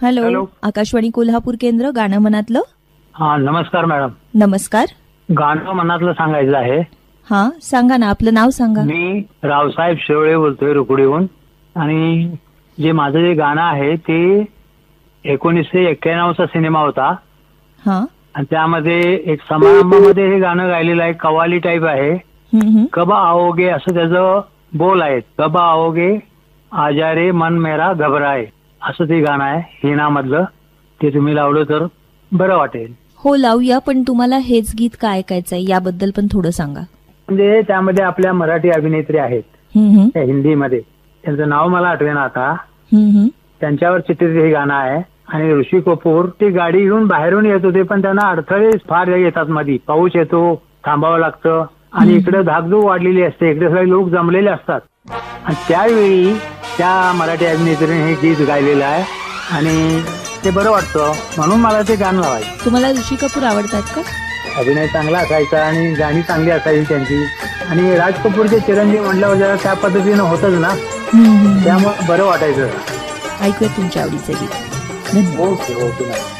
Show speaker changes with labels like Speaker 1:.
Speaker 1: Hello.
Speaker 2: Hello.
Speaker 1: Akashvani Kolhapur केंद्र, गाणं मनातलं.
Speaker 2: हा, नमस्कार मॅडम.
Speaker 1: नमस्कार.
Speaker 2: गाणं मनातलं सांगायचं आहे.
Speaker 1: हा, सांगा ना, आपलं नाव सांगा.
Speaker 2: मी रावसाहेब शेवळे बोलतोय रुकडीहून. आणि जे माझं जे गाणं आहे ते 1991चा सिनेमा होता.
Speaker 1: हा.
Speaker 2: आणि त्यामध्ये एक समारंभामध्ये हे गाणं गायलेलं आहे. कव्वाली टाईप आहे. कब आओगे असं त्याचं बोल आहेत. कब आओगे आजारे मन मेरा घबराए असं ते गाणं आहे हिनामधलं. ते तुम्ही लावलं तर बरं वाटेल.
Speaker 1: हो, लावूया. पण तुम्हाला हेच गीत का ऐकायचंय याबद्दल पण थोडं सांगा.
Speaker 2: म्हणजे त्यामध्ये आपल्या मराठी अभिनेत्री आहेत त्या हिंदीमध्ये. त्यांचं नाव मला आठवेना आता. त्यांच्यावर चित्रित हे गाणं आहे. आणि ऋषी कपूर ते गाडी घेऊन बाहेरून येत होते, पण त्यांना अडथळे फार येतात. मध्ये पाऊस येतो, थांबावं लागतं. आणि इकडे धाकधूक वाढलेली असते, इकडे सगळे लोक जमलेले असतात. आणि त्यावेळी त्या मराठी अभिनेत्रीने हे गीत गायलेलं आहे आणि ते बरं वाटतं, म्हणून मला ते गाणं लावायचं.
Speaker 1: तुम्हाला ऋषी कपूर आवडतात का?
Speaker 2: अभिनय चांगला असायचा आणि गाणी चांगली असायची त्यांची. आणि राज कपूरचे चिरंजीव म्हटल्यावर जरा त्या पद्धतीनं होतच ना, त्यामुळे बरं वाटायचं.
Speaker 1: ऐकूया तुमच्या आवडीचं गीत. धन्यवाद.
Speaker 2: Okay okay.